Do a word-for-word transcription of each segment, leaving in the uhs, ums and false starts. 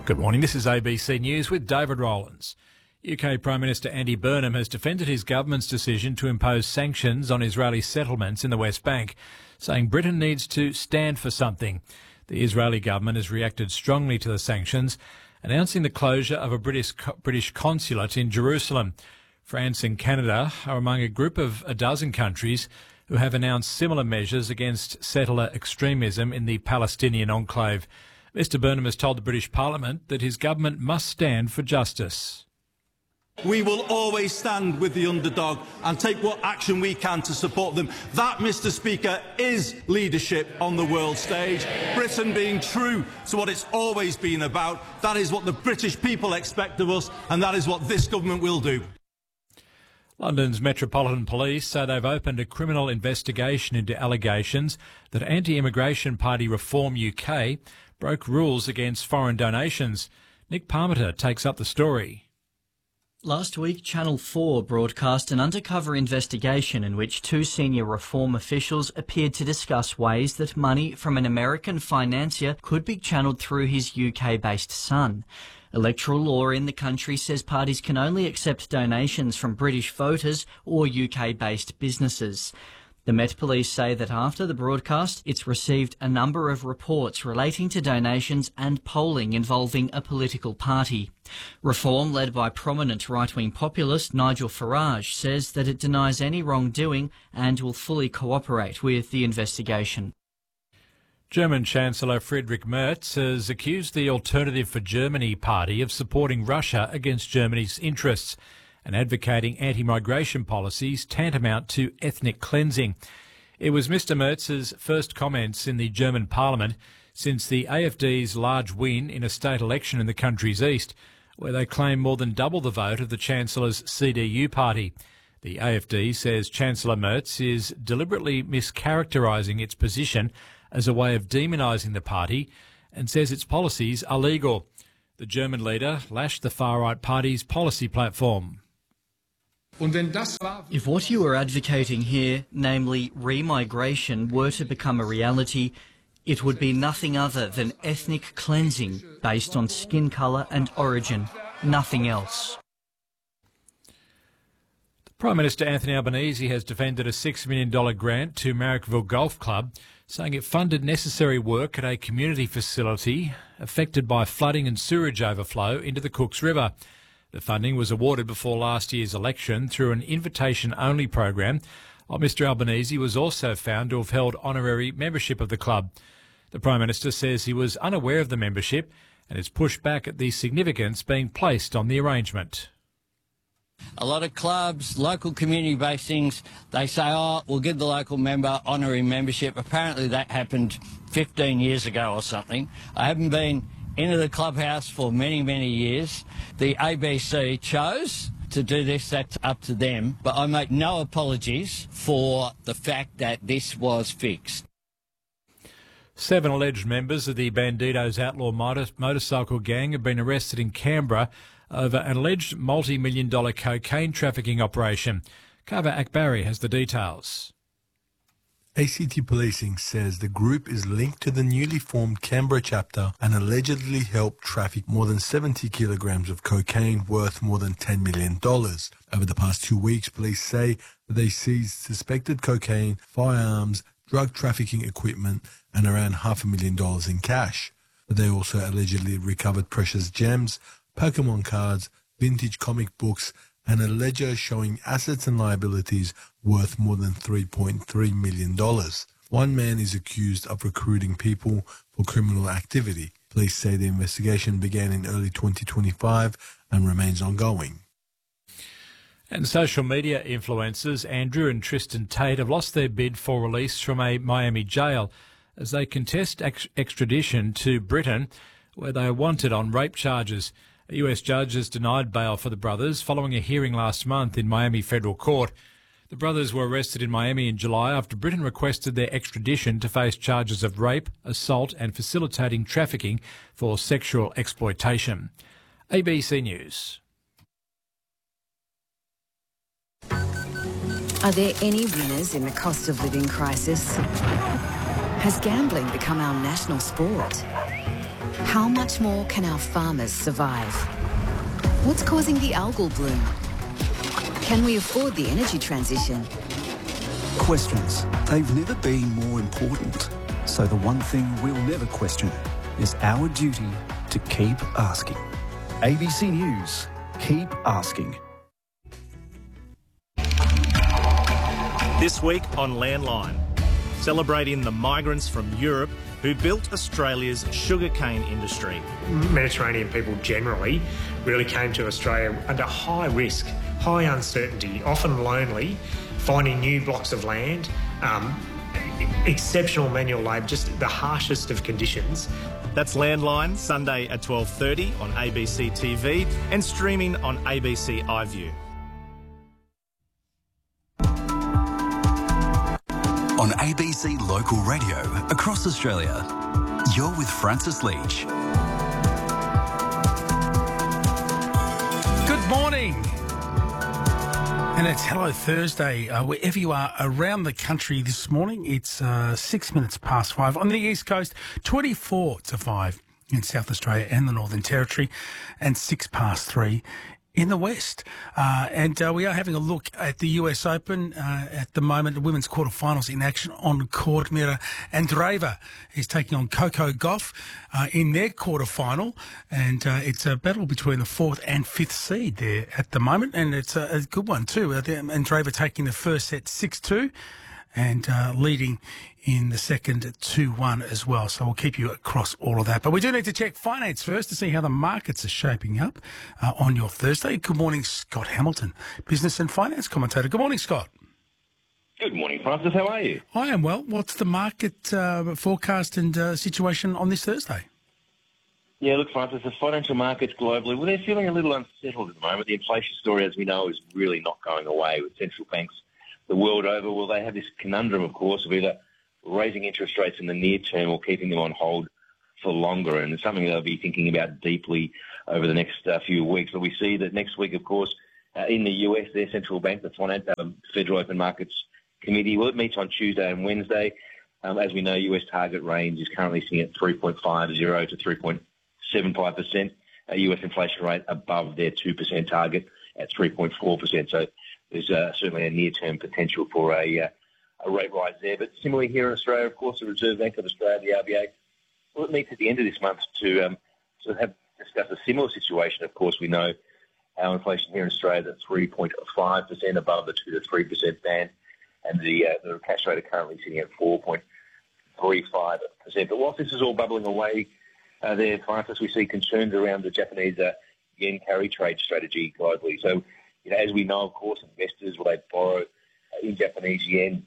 Good morning, this is A B C News with David Rowlands. U K Prime Minister Andy Burnham has defended his government's decision to impose sanctions on Israeli settlements in the West Bank, saying Britain needs to stand for something. The Israeli government has reacted strongly to the sanctions, announcing the closure of a British British consulate in Jerusalem. France and Canada are among a group of a dozen countries who have announced similar measures against settler extremism in the Palestinian enclave. Mr Burnham has told the British Parliament that his government must stand for justice. We will always stand with the underdog and take what action we can to support them. That, Mr Speaker, is leadership on the world stage. Britain being true to what it's always been about. That is what the British people expect of us, and that is what this government will do. London's Metropolitan Police say they've opened a criminal investigation into allegations that Anti-Immigration Party Reform U K broke rules against foreign donations. Nick Parmenter takes up the story. Last week, Channel four broadcast an undercover investigation in which two senior Reform officials appeared to discuss ways that money from an American financier could be channelled through his U K-based son. Electoral law in the country says parties can only accept donations from British voters or U K-based businesses. The Met Police say that after the broadcast, it's received a number of reports relating to donations and polling involving a political party. Reform, led by prominent right-wing populist Nigel Farage, says that it denies any wrongdoing and will fully cooperate with the investigation. German Chancellor Friedrich Merz has accused the Alternative for Germany party of supporting Russia against Germany's interests and advocating anti-migration policies tantamount to ethnic cleansing. It was Mr Merz's first comments in the German parliament since the A F D's large win in a state election in the country's east, where they claim more than double the vote of the Chancellor's C D U party. The A F D says Chancellor Merz is deliberately mischaracterising its position as a way of demonising the party and says its policies are legal. The German leader lashed the far-right party's policy platform. If what you are advocating here, namely remigration, were to become a reality, it would be nothing other than ethnic cleansing based on skin colour and origin, nothing else. Prime Minister Anthony Albanese has defended a six million dollars grant to Marrickville Golf Club, saying it funded necessary work at a community facility affected by flooding and sewage overflow into the Cooks River. The funding was awarded before last year's election through an invitation-only program, while Mr Albanese was also found to have held honorary membership of the club. The Prime Minister says he was unaware of the membership and has pushed back at the significance being placed on the arrangement. A lot of clubs, local community-based things, they say, oh, we'll give the local member honorary membership. Apparently that happened fifteen years ago or something. I haven't been into the clubhouse for many, many years. The A B C chose to do this, that's up to them. But I make no apologies for the fact that this was fixed. Seven alleged members of the Bandidos outlaw motor- motorcycle gang have been arrested in Canberra over an alleged multi-million dollar cocaine trafficking operation. Kava Akbari has the details. A C T Policing says the group is linked to the newly formed Canberra chapter and allegedly helped traffic more than seventy kilograms of cocaine worth more than ten million dollars. Over the past two weeks, police say that they seized suspected cocaine, firearms, drug trafficking equipment and around half a million dollars in cash. But they also allegedly recovered precious gems, Pokemon cards, vintage comic books, and a ledger showing assets and liabilities worth more than three point three million dollars. One man is accused of recruiting people for criminal activity. Police say the investigation began in early twenty twenty-five and remains ongoing. And social media influencers Andrew and Tristan Tate have lost their bid for release from a Miami jail as they contest ex- extradition to Britain, where they are wanted on rape charges. A U S judge has denied bail for the brothers following a hearing last month in Miami federal court. The brothers were arrested in Miami in July after Britain requested their extradition to face charges of rape, assault and facilitating trafficking for sexual exploitation. A B C News. Are there any winners in the cost of living crisis? Has gambling become our national sport? How much more can our farmers survive? What's causing the algal bloom? Can we afford the energy transition? Questions. They've never been more important. So the one thing we'll never question is our duty to keep asking. A B C News. Keep asking. This week on Landline, celebrating the migrants from Europe who built Australia's sugarcane industry. Mediterranean people generally really came to Australia under high risk, high uncertainty, often lonely, finding new blocks of land, um, exceptional manual labour, just the harshest of conditions. That's Landline, Sunday at twelve thirty on A B C T V and streaming on A B C iView. On A B C Local Radio across Australia, you're with Francis Leach. Good morning. And it's Hello Thursday, uh, wherever you are around the country this morning. It's uh, six minutes past five on the East Coast, twenty-four to five in South Australia and the Northern Territory, and six past three in the West. Uh, and uh, we are having a look at the U S Open uh, at the moment, the women's quarterfinals in action on court. Mira Andreeva is taking on Coco Gauff uh, in their quarterfinal, and uh, it's a battle between the fourth and fifth seed there at the moment, and it's a, a good one too. Uh, Andreeva taking the first set six two and uh, leading in the second two one as well. So we'll keep you across all of that. But we do need to check finance first to see how the markets are shaping up uh, on your Thursday. Good morning, Scott Hamilton, business and finance commentator. Good morning, Scott. Good morning, Francis. How are you? I am well. What's the market uh, forecast and uh, situation on this Thursday? Yeah, look, Francis, the financial markets globally, well, they're feeling a little unsettled at the moment. The inflation story, as we know, is really not going away with central banks the world over. Well, they have this conundrum, of course, of either raising interest rates in the near term or keeping them on hold for longer. And it's something they'll be thinking about deeply over the next uh, few weeks. But we see that next week, of course, uh, in the U S, their central bank, the Finance, uh, Federal Open Markets Committee, well, it meets on Tuesday and Wednesday. Um, as we know, U S target range is currently sitting at three point five zero to three point seven five percent. A U S inflation rate above their two percent target at three point four percent. So there's uh, certainly a near-term potential for a, uh, a rate rise there. But similarly here in Australia, of course, the Reserve Bank of Australia, the R B A, well, it meets at the end of this month to um, sort of have discuss a similar situation. Of course, we know our inflation here in Australia is at three point five percent above the two to three percent band, and the, uh, the cash rate are currently sitting at four point three five percent. But whilst this is all bubbling away uh, there, Francis, we see concerns around the Japanese uh, yen carry trade strategy globally. So, you know, as we know, of course, investors, will they borrow uh, in Japanese yen,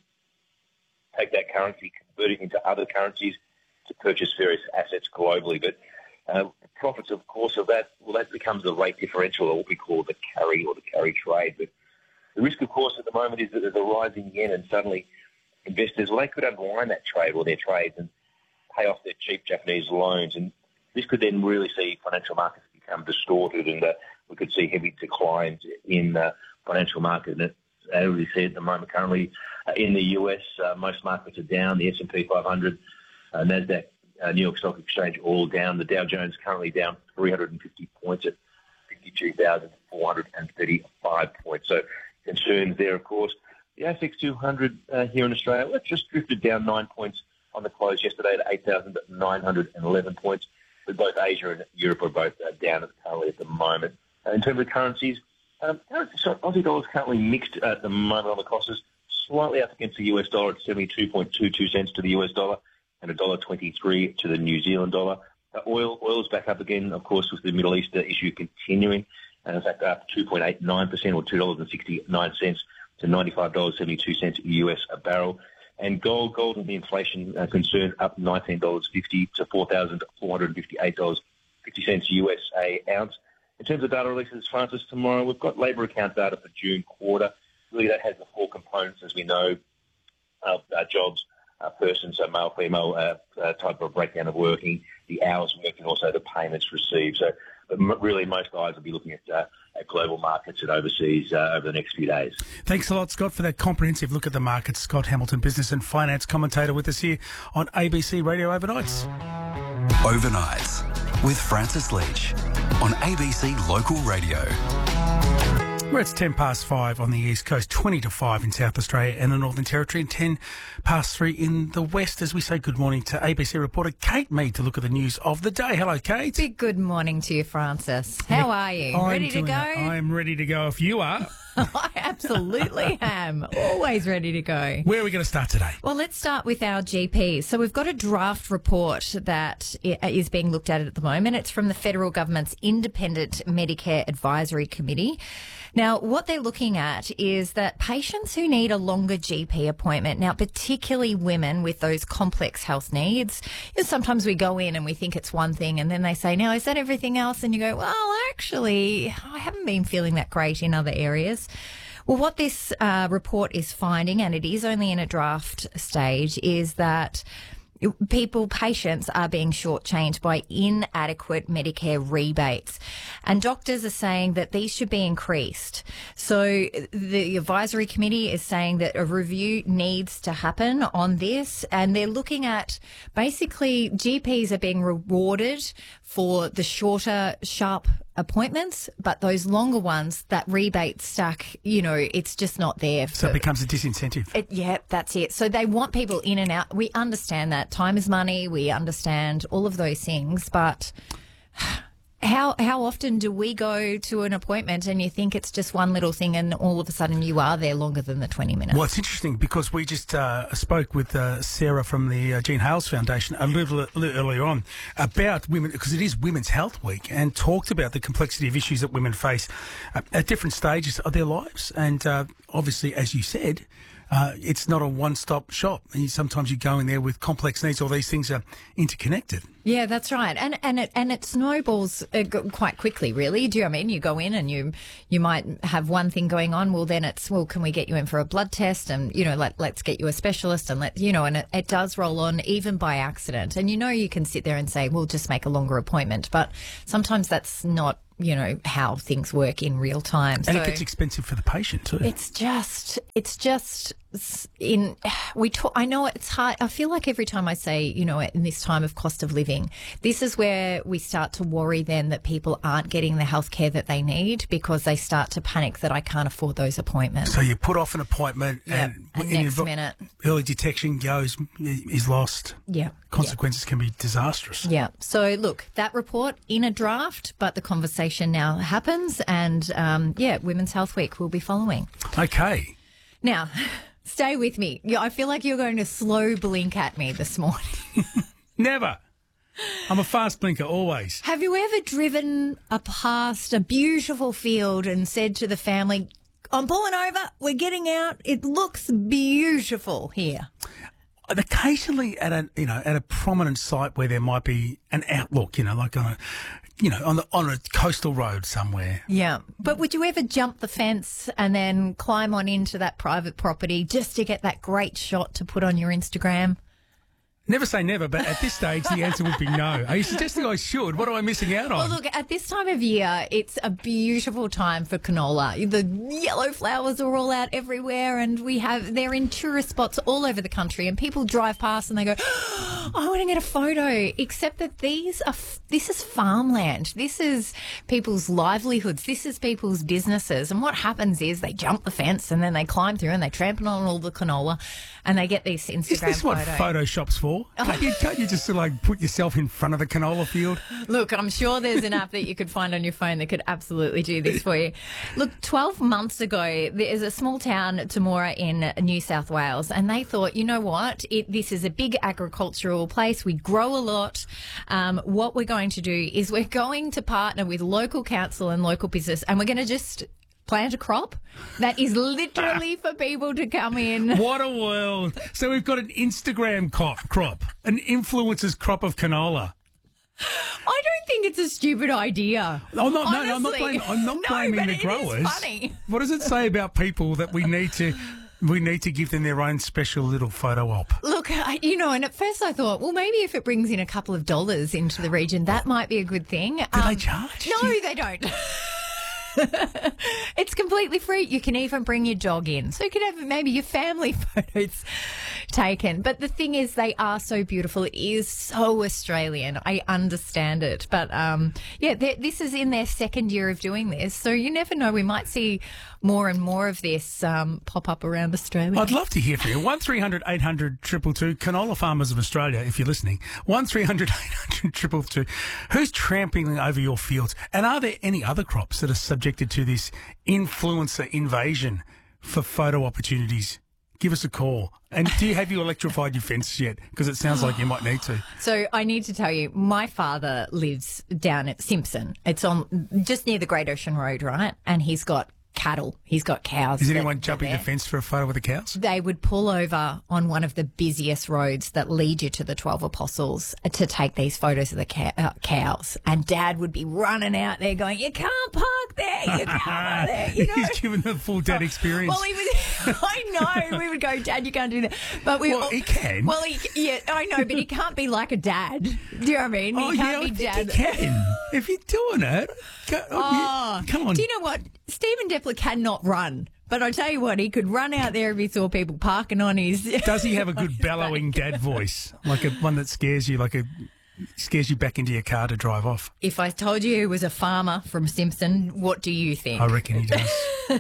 take that currency, convert it into other currencies to purchase various assets globally. But uh, profits, of course, of that, well, that becomes the rate differential, or what we call the carry or the carry trade. But the risk, of course, at the moment is that there's a rising yen, and suddenly investors, well, they could unwind that trade or their trades and pay off their cheap Japanese loans. And this could then really see financial markets become distorted, and uh, we could see heavy declines in uh, financial markets. And as we see at the moment currently uh, in the U S, uh, most markets are down. The S and P five hundred, uh, NASDAQ, uh, New York Stock Exchange all down. The Dow Jones currently down three hundred fifty points at fifty-two thousand four hundred thirty-five points. So concerns there, of course. The A S X two hundred uh, here in Australia, well, it just drifted down nine points on the close yesterday to eight thousand nine hundred eleven points. But both Asia and Europe are both uh, down currently at the moment. Uh, in terms of currencies, um, so Aussie dollar is currently mixed at the moment on the crosses, slightly up against the U S dollar at seventy-two point two two cents to the U S dollar and one dollar twenty-three to the New Zealand dollar. Uh, oil oil is back up again, of course, with the Middle East uh, issue continuing. And in fact, up two point eight nine percent or two dollars sixty-nine to ninety-five dollars seventy-two U S a barrel. And gold, gold and the inflation uh, concern up nineteen dollars fifty to four thousand four hundred fifty-eight dollars fifty U S a ounce. In terms of data releases, Francis, tomorrow we've got labour account data for June quarter. Really, that has the four components, as we know, uh, uh, jobs, uh, persons, so male, female, uh, uh, type of breakdown of working, the hours worked, and also the payments received. So, but m- really, most eyes will be looking at, uh, at global markets and overseas uh, over the next few days. Thanks a lot, Scott, for that comprehensive look at the markets. Scott Hamilton, business and finance commentator, with us here on A B C Radio Overnights. Overnights. with Francis Leach on A B C Local Radio. Well, it's ten past five on the East Coast, twenty to five in South Australia and the Northern Territory, and ten past three in the West as we say good morning to A B C reporter Kate Mead to look at the news of the day. Hello, Kate. Big good morning to you, Francis. How are you? I'm ready to go? I'm ready to go if you are. I absolutely am. Always ready to go. Where are we going to start today? Well, let's start with our G Ps. So we've got a draft report that is being looked at at the moment. It's from the federal government's Independent Medicare Advisory Committee. Now, what they're looking at is that patients who need a longer G P appointment, now particularly women with those complex health needs, you know, sometimes we go in and we think it's one thing and then they say, now, is that everything else? And you go, well, actually, I haven't been feeling that great in other areas. Well, what this uh, report is finding, and it is only in a draft stage, is that people, patients are being shortchanged by inadequate Medicare rebates. And doctors are saying that these should be increased. So the advisory committee is saying that a review needs to happen on this. And they're looking at basically G Ps are being rewarded for the shorter, sharp appointments, but those longer ones, that rebate stack, you know, it's just not there. So it becomes a disincentive. It, yeah, that's it. So they want people in and out. We understand that. Time is money. We understand all of those things, but how how often do we go to an appointment and you think it's just one little thing and all of a sudden you are there longer than the twenty minutes? Well, it's interesting because we just uh, spoke with uh, Sarah from the uh, Jean Hales Foundation a little, a little earlier on about women, because it is Women's Health Week, and talked about the complexity of issues that women face uh, at different stages of their lives. And uh, obviously, as you said, Uh, it's not a one-stop shop. And sometimes you go in there with complex needs. All these things are interconnected. Yeah, that's right. And and it and it snowballs uh, quite quickly, really. Do you know what I mean? You go in and you you might have one thing going on. Well, then it's, well, can we get you in for a blood test? And, you know, let, let's get you a specialist and let, you know, and it, it does roll on even by accident. And, you know, you can sit there and say, we'll just make a longer appointment. But sometimes that's not, you know, how things work in real time. And so it gets expensive for the patient too. It's just, it's just in, we talk, I know it's hard. I feel like every time I say, you know, in this time of cost of living, this is where we start to worry then that people aren't getting the health care that they need because they start to panic that I can't afford those appointments. So you put off an appointment yep. and, and and next minute early detection goes, is lost. Yeah. Consequences yeah. can be disastrous. Yeah. So, look, that report in a draft, but the conversation now happens. And, um, yeah, Women's Health Week will be following. Okay. Now, stay with me. I feel like you're going to slow blink at me this morning. Never. I'm a fast blinker, always. Have you ever driven a past a beautiful field and said to the family, I'm pulling over, we're getting out, it looks beautiful here? Occasionally at a, you know, at a prominent site where there might be an outlook, you know, like on a, you know, on the, on a coastal road somewhere. Yeah. But would you ever jump the fence and then climb on into that private property just to get that great shot to put on your Instagram? Never say never, but at this stage, the answer would be no. Are you suggesting I should? What am I missing out on? Well, look, at this time of year, it's a beautiful time for canola. The yellow flowers are all out everywhere, and we have they're in tourist spots all over the country, and people drive past and they go, oh, I want to get a photo. Except that these are this is farmland. This is people's livelihoods. This is people's businesses. And what happens is they jump the fence and then they climb through and they trample on all the canola, and they get these Instagram photos. Is this what Photoshop's for? Can't you, can't you just sort of like put yourself in front of a canola field? Look, I'm sure there's an app that you could find on your phone that could absolutely do this for you. Look, twelve months ago, there's a small town, Temora, in New South Wales, and they thought, you know what, it, this is a big agricultural place. We grow a lot. Um, what we're going to do is we're going to partner with local council and local business, and we're going to just plant a crop that is literally for people to come in. What a world. So we've got an Instagram crop, crop an influencer's crop of canola. I don't think it's a stupid idea. Oh, no, no, no, I'm not blaming, I'm not no, blaming the it growers. Is funny. What does it say about people that we need to... We need to give them their own special little photo op. Look, I, you know, and at first I thought, well, maybe if it brings in a couple of dollars into the region, that might be a good thing. Do um, they charge? No, you... they don't. It's completely free. You can even bring your dog in. So you can have maybe your family photos taken. But the thing is, they are so beautiful. It is so Australian. I understand it. But, um, yeah, this is in their second year of doing this. So you never know. We might see more and more of this um, pop up around Australia. I'd love to hear from you. one three hundred eight hundred two two two. Canola Farmers of Australia, if you're listening. one three hundred eight hundred two two two. Who's trampling over your fields? And are there any other crops that are subjected to this influencer invasion for photo opportunities? Give us a call. And do you have you electrified your fences yet? Because it sounds like you might need to. So I need to tell you, my father lives down at Simpson. It's on just near the Great Ocean Road, right? And he's got cattle. He's got cows. Is anyone jumping the fence for a photo with the cows? They would pull over on one of the busiest roads that lead you to the twelve Apostles to take these photos of the cow- uh, cows. And Dad would be running out there going, you can't park there, you can't park there. You know? He's giving the full dad experience. Well, he was, I know. We would go, Dad, you can't do that. But we, well, he can. Well, he, yeah, I know, but he can't be like a dad. Do you know what I mean? He oh, can't yeah, be I dad. He can. If you're doing it. Go, oh, oh, yeah, come on. Do you know what? Stephen Depler cannot run. But I tell you what, he could run out there if he saw people parking on his... Does he have a good bellowing dad voice? Like a one that scares you, like a scares you back into your car to drive off? If I told you he was a farmer from Simpson, what do you think? I reckon he does.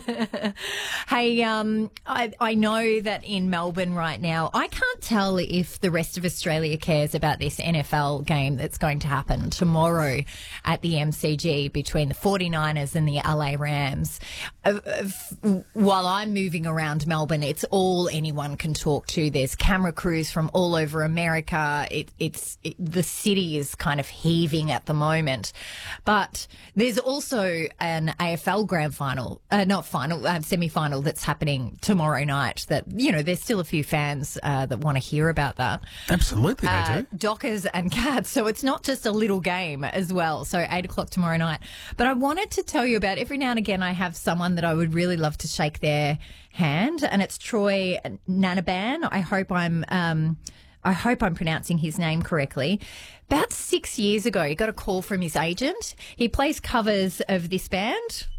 Hey, um, I, I know that in Melbourne right now, I can't tell if the rest of Australia cares about this N F L game that's going to happen tomorrow at the M C G between the forty-niners and the L A Rams. Uh, uh, while I'm moving around Melbourne, it's all anyone can talk to. There's camera crews from all over America. It, it's it, the city is kind of heaving at the moment. But there's also an A F L grand final, uh, not final, uh, semi-final that's happening tomorrow night that, you know, there's still a few fans uh, that want to hear about that. Absolutely, they uh, do. Dockers and Cats. So it's not just a little game as well. So eight o'clock tomorrow night. But I wanted to tell you about, every now and again, I have someone that I would really love to shake their hand, and it's Troy Nanaban. I hope I'm... Um, I hope I'm pronouncing his name correctly. About six years ago, he got a call from his agent. He plays covers of this band.